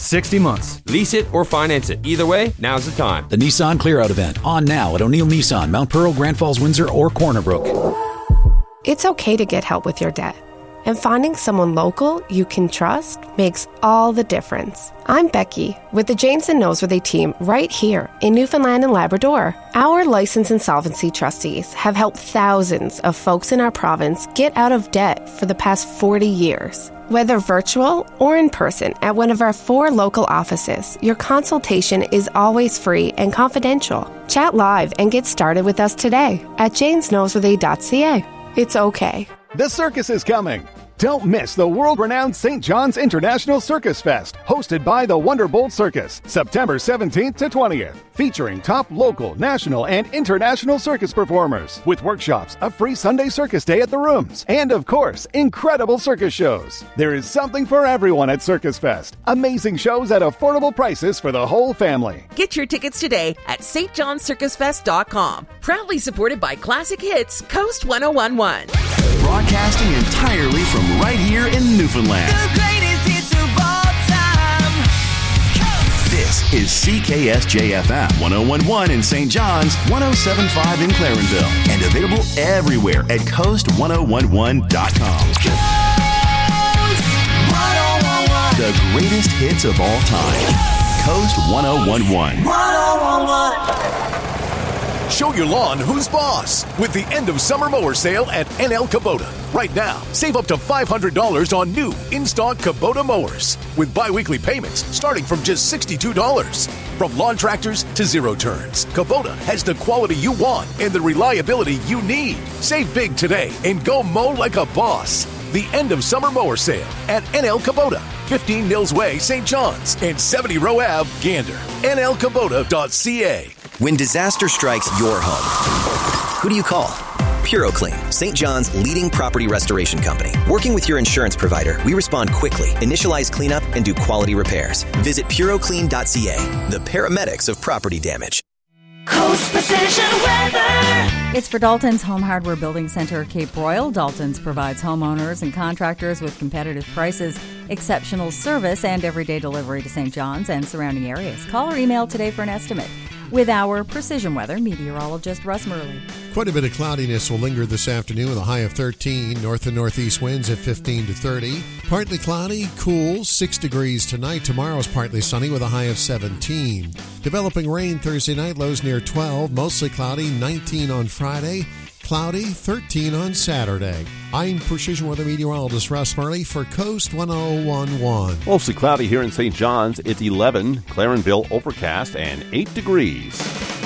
60 months. Lease it or finance it. Either way, now's the time. The Nissan Clear Out event, on now at O'Neill Nissan, Mount Pearl, Grand Falls, Windsor, or Corner Brook. It's okay to get help with your debt. And finding someone local you can trust makes all the difference. I'm Becky with the James and Noseworthy team right here in Newfoundland and Labrador. Our licensed insolvency trustees have helped thousands of folks in our province get out of debt for the past 40 years. Whether virtual or in person at one of our 4 local offices, your consultation is always free and confidential. Chat live and get started with us today at jamesnoseworthy.ca. It's okay. The circus is coming. Don't miss the world-renowned St. John's International Circus Fest, hosted by the Wonderbolt Circus, September 17th to 20th, featuring top local, national, and international circus performers, with workshops, a free Sunday circus day at the Rooms, and of course, incredible circus shows. There is something for everyone at Circus Fest. Amazing shows at affordable prices for the whole family. Get your tickets today at stjohnscircusfest.com. Proudly supported by Classic Hits, Coast 1011. Broadcasting entirely from right here in Newfoundland. The greatest hits of all time. Coast. This is CKSJ-FM 1011 in St. John's, 1075 in Clarenville, and available everywhere at coast1011.com. Coast 1011. The greatest hits of all time. Coast 1011. 1011. Show your lawn who's boss with the end of summer mower sale at NL Kubota. Right now, save up to $500 on new in-stock Kubota mowers with bi-weekly payments starting from just $62. From lawn tractors to zero turns, Kubota has the quality you want and the reliability you need. Save big today and go mow like a boss. The end of summer mower sale at NL Kubota, 15 Nils Way, St. John's, and 70 Row Ave, Gander. NLKubota.ca. When disaster strikes your home, who do you call? PuroClean, St. John's leading property restoration company. Working with your insurance provider, we respond quickly, initialize cleanup, and do quality repairs. Visit puroclean.ca, the paramedics of property damage. Coast Precision Weather. It's for Dalton's Home Hardware Building Center, Cape Royal. Dalton's provides homeowners and contractors with competitive prices, exceptional service, and everyday delivery to St. John's and surrounding areas. Call or email today for an estimate with our Precision Weather meteorologist, Russ Murley. Quite a bit of cloudiness will linger this afternoon with a high of 13. North and northeast winds at 15 to 30. Partly cloudy, cool, 6 degrees tonight. Tomorrow's partly sunny with a high of 17. Developing rain Thursday night, lows near 12. Mostly cloudy, 19 on Friday. Cloudy, 13 on Saturday. I'm Precision Weather meteorologist Russ Murley for Coast 1011. Mostly cloudy here in St. John's. It's 11. Clarenville overcast and 8 degrees.